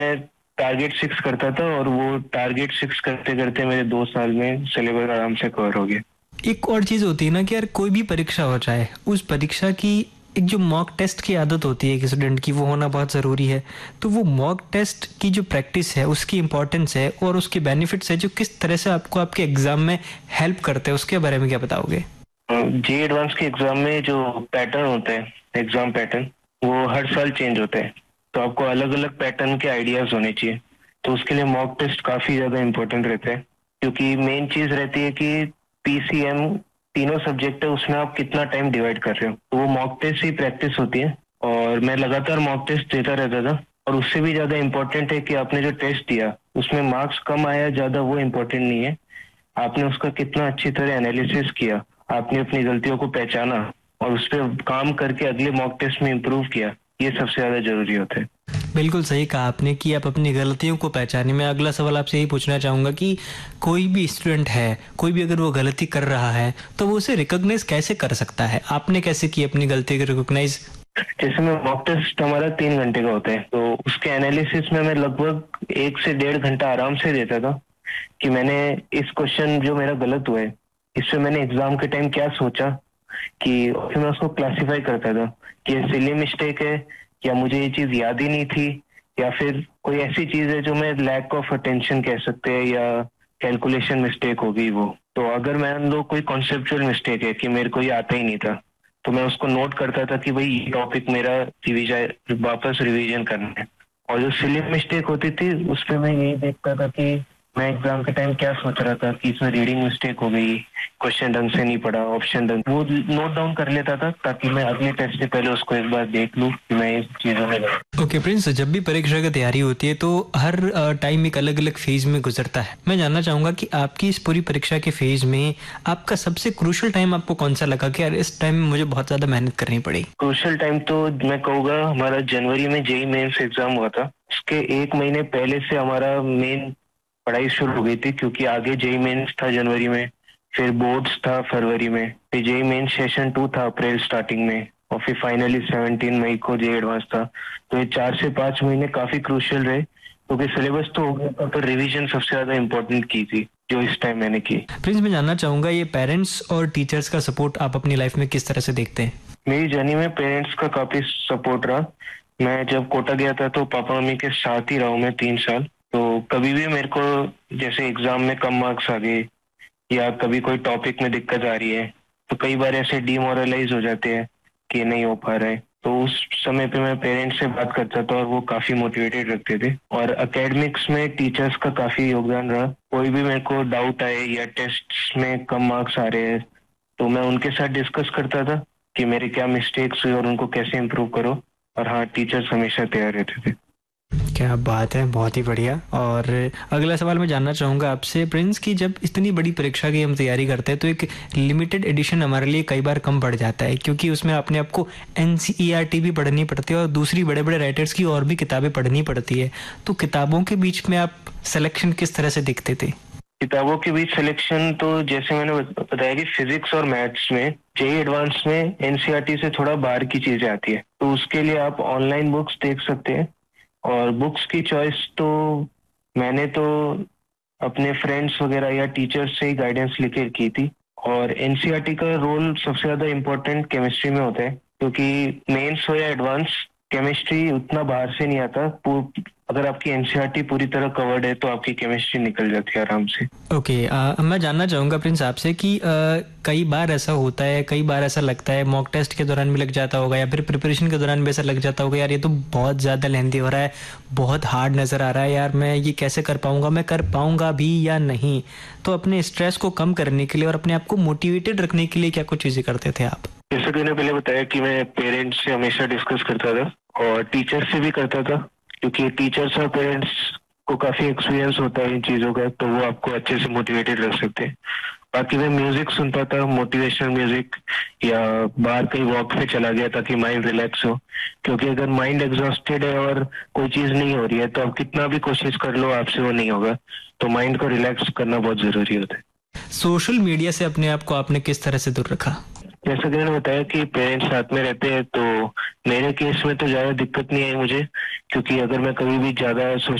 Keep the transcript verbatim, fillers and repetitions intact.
मैं target fix करता था और वो टारगेट फिक्स करते करते मेरे दो साल में सिलेबस आराम से कवर हो गया। एक और चीज होती है ना कि यार कोई भी परीक्षा हो जाए, उस परीक्षा की एक जो मॉक टेस्ट की आदत होती है कि स्टूडेंट की, वो होना बहुत ज़रूरी है। तो वो मॉक टेस्ट की जो प्रैक्टिस है, उसकी इंपॉर्टेंस है और उसके बेनिफिट्स है जो किस तरह से आपको आपके एग्जाम में हेल्प करते हैं, उसके बारे में क्या बताओगे? जे एडवांस के एग्जाम में जो पैटर्न होते हैं, एग्जाम पैटर्न, वो हर साल चेंज होते हैं। तो आपको अलग अलग पैटर्न के आइडियाज होने चाहिए। तो उसके लिए मॉक टेस्ट काफी ज्यादा इम्पोर्टेंट रहते हैं, क्योंकि मेन चीज रहती है कि पीसीएम तीनों सब्जेक्ट है, उसमें आप कितना टाइम डिवाइड कर रहे हो। तो वो मॉक टेस्ट ही प्रैक्टिस होती है और मैं लगातार मॉक टेस्ट देता रहता था। और उससे भी ज्यादा इम्पोर्टेंट है कि आपने जो टेस्ट दिया उसमें मार्क्स कम आया ज्यादा, वो इम्पोर्टेंट नहीं है। आपने उसका कितना अच्छी तरह एनालिसिस किया, आपने अपनी गलतियों को पहचाना और उस पर काम करके अगले मॉक टेस्ट में इम्प्रूव किया, ये सबसे ज्यादा जरूरी होता है। बिल्कुल सही कहा आपने कि आप अपनी गलतियों को पहचाने। मैं अगला सवाल आपसे यही पूछना चाहूँगा कि कोई भी स्टूडेंट है, कोई भी अगर वो गलती कर रहा है तो वो उसे रिकॉग्नाइज कैसे कर सकता है? आपने कैसे की अपनी गलती को रिकॉग्नाइज? जैसे मैं मॉक टेस्ट हमारा तीन घंटे का होता है, तो उसके एनालिसिस में मैं लगभग एक से डेढ़ घंटा आराम से देता था कि मैंने इस क्वेश्चन जो मेरा गलत हुआ है, इससे मैंने एग्जाम के टाइम क्या सोचा, कि फिर मैं उसको क्लासिफाई करता था कि ये सिली मिस्टेक है या मुझे ये चीज याद ही नहीं थी, या फिर कोई ऐसी चीज है जो मैं लैक ऑफ अटेंशन कह सकते हैं, या कैलकुलेशन मिस्टेक होगी वो। तो अगर मान लो कोई कॉन्सेप्चुअल मिस्टेक है कि मेरे को ये आता ही नहीं था, तो मैं उसको नोट करता था कि भाई ये टॉपिक मेरा रिवीजन, वापस रिवीजन करना है। और जो सिली मिस्टेक होती थी उस पर मैं यही देखता था कि मैं एग्जाम के टाइम क्या सोच रहा था, कि इसमें रीडिंग मिस्टेक हो गई, क्वेश्चन ढंग से नहीं पढ़ा, ऑप्शन ढंग, वो नोट डाउन कर लेता था ताकि मैं अगले टेस्ट से पहले उसको एक बार देख लूं कि मैं इस चीजों में। ओके प्रिंस, जब भी परीक्षा की तैयारी होती है तो हर टाइम एक अलग अलग फेज में गुजरता है। मैं जानना चाहूंगा कि आपकी इस पूरी परीक्षा के फेज में आपका सबसे क्रूशियल टाइम आपको कौन सा लगा कि यार इस टाइम में मुझे बहुत ज्यादा मेहनत करनी पड़ी? क्रूशियल टाइम तो मैं कहूँगा हमारा जनवरी में जेई मेंस एग्जाम हुआ था, उसके एक महीने पहले से हमारा मेन पढ़ाई शुरू हो गई थी, क्योंकि आगे जेई मेंस था जनवरी में, फिर बोर्ड्स था फरवरी में, फिर जेई मेन सेशन टू था अप्रैल स्टार्टिंग में, और फिर फाइनली सेवनटीन मई को जेई एडवांस था। तो ये चार से पांच महीने काफी क्रूशियल रहे, क्योंकि सिलेबस तो हो गया था, पर रिवीजन सबसे ज्यादा इम्पोर्टेंट की थी जो इस टाइम मैंने की। प्रिंस, मैं जानना चाहूंगा ये पेरेंट्स और टीचर्स का सपोर्ट आप अपनी लाइफ में किस तरह से देखते हैं? मेरी जर्नी में पेरेंट्स का काफी सपोर्ट रहा। मैं जब कोटा गया था तो पापा मम्मी के साथ ही रहा हूँ मैं तीन साल। तो कभी भी मेरे को जैसे एग्जाम में कम मार्क्स आ गए या कभी कोई टॉपिक में दिक्कत आ रही है, तो कई बार ऐसे डिमोरलाइज हो जाते हैं कि नहीं हो पा रहा है, तो उस समय पे मैं पेरेंट्स से बात करता था और वो काफी मोटिवेटेड रखते थे। और एकेडमिक्स में टीचर्स का काफी योगदान रहा। कोई भी मेरे को डाउट आए या टेस्ट में कम मार्क्स आ रहे हैं, तो मैं उनके साथ डिस्कस करता था कि मेरे क्या मिस्टेक्स हुए और उनको कैसे इम्प्रूव करो। और हाँ, टीचर्स हमेशा तैयार रहते थे। क्या बात है, बहुत ही बढ़िया। और अगला सवाल मैं जानना चाहूँगा आपसे प्रिंस कि जब इतनी बड़ी परीक्षा की हम तैयारी करते हैं तो एक लिमिटेड एडिशन हमारे लिए कई बार कम पड़ जाता है, क्योंकि उसमें अपने आप को एनसीईआरटी भी पढ़नी पड़ती है और दूसरी बड़े बड़े राइटर्स की और भी किताबें पढ़नी पड़ती है। तो किताबों के बीच में आप सिलेक्शन किस तरह से देखते थे? किताबों के बीच सिलेक्शन तो जैसे मैंने बताया कि फिजिक्स और मैथ्स में जेई एडवांस में एनसीईआरटी से थोड़ा बाहर की चीजें आती है, तो उसके लिए आप ऑनलाइन बुक्स देख सकते हैं। और बुक्स की चॉइस तो मैंने तो अपने फ्रेंड्स वगैरह या टीचर्स से ही गाइडेंस लेकर की थी। और एनसीईआरटी का रोल सबसे ज्यादा इम्पोर्टेंट केमिस्ट्री में होता है, क्योंकि मेंस हो या एडवांस, केमिस्ट्री उतना बाहर से नहीं आता। पू- अगर आपकी एनसीईआरटी पूरी तरह कवर्ड है तो आपकी केमिस्ट्री निकल जाती है आराम से। ओके, okay, मैं जानना चाहूँगा प्रिंस आपसे कि आ, कई बार ऐसा होता है, कई बार ऐसा लगता है मॉक टेस्ट के दौरान भी लग जाता होगा या फिर प्रिपरेशन के दौरान भी ऐसा लग जाता होगा, यार ये तो बहुत ज़्यादा लेंथी हो रहा है, बहुत हार्ड नज़र आ रहा है, यार मैं ये कैसे कर पाऊंगा, मैं कर पाऊंगा भी या नहीं? तो अपने स्ट्रेस को कम करने के लिए और अपने आप को मोटिवेटेड रखने के लिए क्या कुछ चीज़ें करते थे आप? जैसे कि मैंने पहले बताया कि मैं पेरेंट्स से हमेशा डिस्कस करता था और टीचर से भी करता था, क्योंकि टीचर्स और पेरेंट्स को काफी एक्सपीरियंस होता है इन चीजों का, तो वो आपको अच्छे से मोटिवेटेड रख सकते हैं। बाकी मैं म्यूजिक सुनता था, मोटिवेशनल म्यूजिक, या बाहर कहीं वॉक पे चला गया ताकि माइंड रिलैक्स हो। क्योंकि अगर माइंड एग्जॉस्टेड है और कोई चीज नहीं हो रही है, तो आप कितना भी कोशिश कर लो आपसे वो नहीं होगा। तो माइंड को रिलैक्स करना बहुत जरूरी होता है। सोशल मीडिया से अपने आप को आपने किस तरह से दूर रखा? जैसा कि मैंने बताया कि पेरेंट्स साथ में रहते हैं, तो मेरे केस में तो ज्यादा दिक्कत नहीं आई मुझे, क्योंकि अगर मैं कभी भी ज्यादा